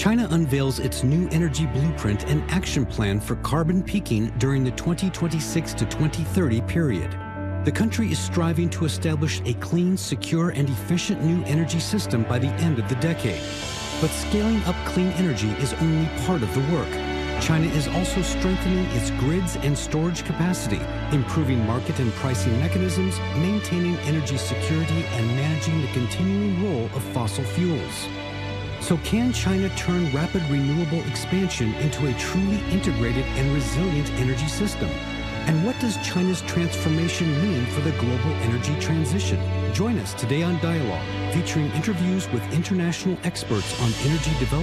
China unveils its new energy blueprint and action plan for carbon peaking during the 2026 to 2030 period. The country is striving to establish a clean, secure, and efficient new energy system by the end of the decade. But scaling up clean energy is only part of the work. China is also strengthening its grids and storage capacity, improving market and pricing mechanisms, maintaining energy security, and managing the continuing role of fossil fuels. So can China turn rapid renewable expansion into a truly integrated and resilient energy system? And what does China's transformation mean for the global energy transition? Join us today on Dialogue, featuring interviews with international experts on energy development